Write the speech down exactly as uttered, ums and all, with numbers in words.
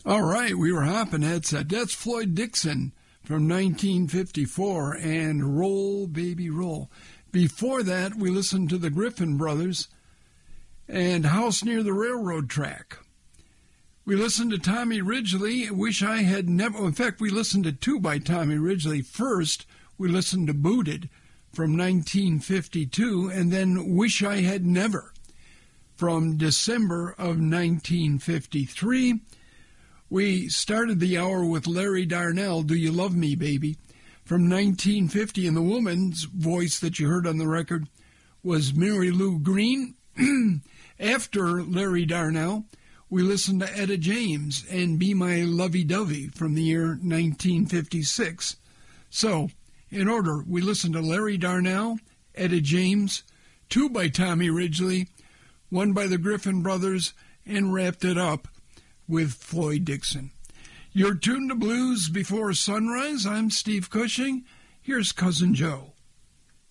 All right, we were hopping headset. That's Floyd Dixon from nineteen fifty-four and Roll, Baby, Roll. Before that, we listened to the Griffin Brothers and House Near the Railroad Track. We listened to Tommy Ridgely, Wish I Had Never... In fact, we listened to two by Tommy Ridgely. First, we listened to Booted from nineteen fifty-two, and then Wish I Had Never from December of nineteen fifty-three. We started the hour with Larry Darnell, Do You Love Me, Baby, from nineteen fifty, and the woman's voice that you heard on the record was Mary Lou Green. After Larry Darnell, we listened to Etta James and Be My Lovey-Dovey from the year nineteen fifty-six. So, in order, we listened to Larry Darnell, Etta James, two by Tommy Ridgely, one by the Griffin Brothers, and wrapped it up with Floyd Dixon. You're tuned to Blues Before Sunrise. I'm Steve Cushing. Here's Cousin Joe.